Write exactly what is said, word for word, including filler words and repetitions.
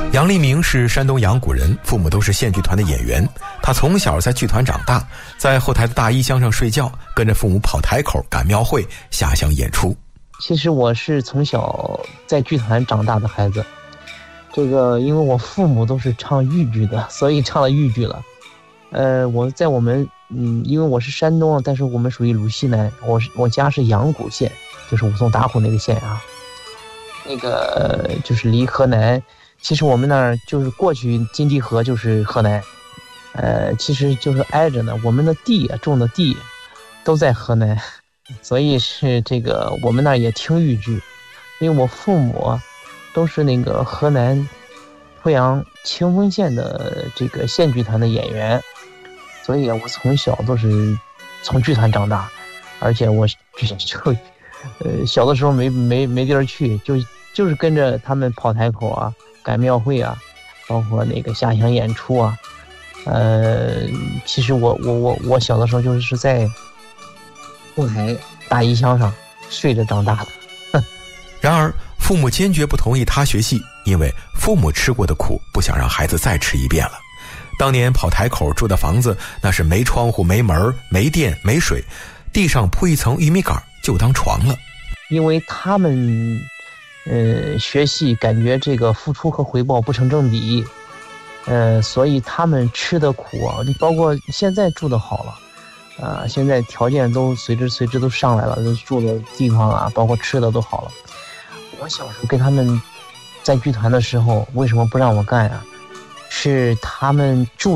杨立明是山东阳谷人，父母都是县剧团的演员。他从小在剧团长大，在后台的大衣箱上睡觉，跟着父母跑台口、赶庙会、下乡演出。 其实我是从小在剧团长大的孩子，这个因为我父母都是唱豫剧的，所以唱了豫剧了。呃，我在我们嗯，因为我是山东，但是我们属于鲁西南，我是我家是阳谷县，就是武松打虎那个县啊，那个、呃、就是离河南。其实我们那儿就是过去金地河就是河南，呃，其实就是挨着呢。我们的地啊，种的地都在河南，所以是这个我们那儿也听豫剧。因为我父母都是那个河南濮阳清丰县的这个县剧团的演员，所以我从小都是从剧团长大，而且我就呃小的时候没没没地儿去，就就是跟着他们跑台口啊。赶庙会啊，包括那个下乡演出啊，呃，其实我我我我小的时候就是在后台大衣箱上睡着长大的。 然而，父母坚决不同意他学戏，因为父母吃过的苦，不想让孩子再吃一遍了。当年跑台口住的房子，那是没窗户、没门、没电、没水，地上铺一层玉米杆就当床了。 因为他们。呃，学戏感觉这个付出和回报不成正比，呃，所以他们吃的苦啊，你包括现在住的好了，啊、呃，现在条件都随之随之都上来了，都住的地方啊，包括吃的都好了。我小时候跟他们在剧团的时候，为什么不让我干啊？是他们住。